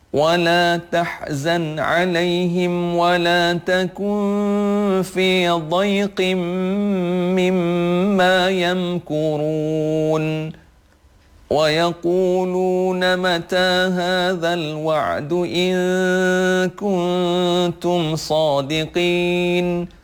ولا تحزن عليهم ولا تكن في ضيق مما يمكرون ويقولون متى هذا الوعد إن كنتم صادقين